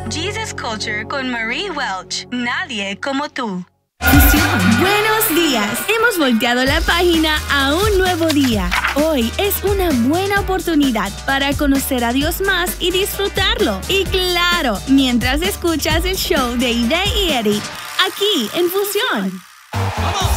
Jesus Culture con Marie Welch. Nadie como tú. Buenos días. Hemos volteado la página a un nuevo día. Hoy es una buena oportunidad para conocer a Dios más y disfrutarlo. Y claro, mientras escuchas el show de Ida y Eddie, aquí en Fusión. ¡Vamos!